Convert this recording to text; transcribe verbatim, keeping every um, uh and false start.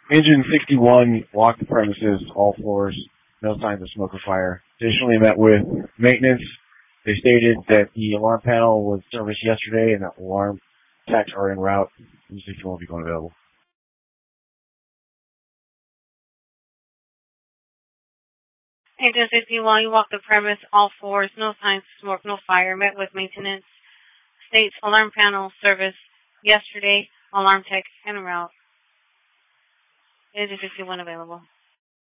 Engine sixty-one walked the premises, all floors, no signs of smoke or fire. Additionally met with maintenance. They stated that the alarm panel was serviced yesterday and that alarm techs are en route. Engine sixty-one will be going available. Engine sixty-one, you walked the premise, all floors, no signs of smoke, no fire, met with maintenance. States alarm panel service yesterday, alarm tech en route. Engine sixty-one available.